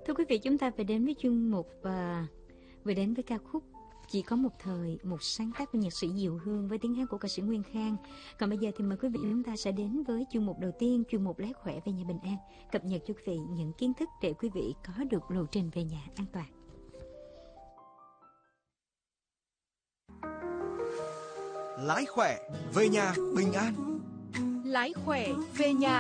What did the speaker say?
Thưa quý vị, chúng ta phải đến với chuyên mục vừa đến với ca khúc Chỉ có một thời, một sáng tác của nhạc sĩ Diệu Hương với tiếng hát của ca sĩ Nguyên Khang. Còn bây giờ thì mời quý vị chúng ta sẽ đến với chuyên mục đầu tiên, chuyên mục Lái khỏe về nhà bình an, cập nhật cho quý vị những kiến thức để quý vị có được lộ trình về nhà an toàn. Lái khỏe về nhà bình an. Lái khỏe về nhà